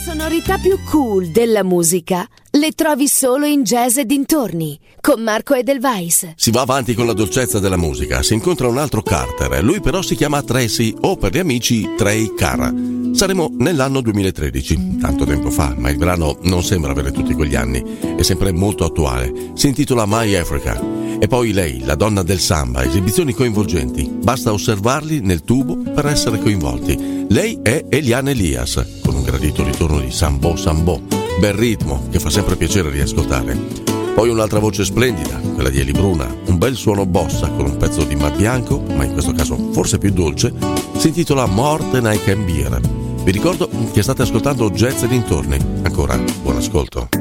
sonorità più cool della musica le trovi solo in Jazz e dintorni, con Marco Edelweiss. Si va avanti con la dolcezza della musica, si incontra un altro Carter, lui però si chiama Tracy o per gli amici Trey Carra. Saremo nell'anno 2013, tanto tempo fa, ma il brano non sembra avere tutti quegli anni, è sempre molto attuale, si intitola My Africa. E poi lei, la donna del samba, esibizioni coinvolgenti, basta osservarli nel tubo per essere coinvolti. Lei è Eliane Elias, con un gradito ritorno di Sambo Sambo, bel ritmo che fa sempre piacere riascoltare. Poi un'altra voce splendida, quella di Eli Bruna, un bel suono bossa con un pezzo di Matt Bianco, ma in questo caso forse più dolce, si intitola More Than I Can Bear. Vi ricordo che state ascoltando Jazz e dintorni. Ancora buon ascolto.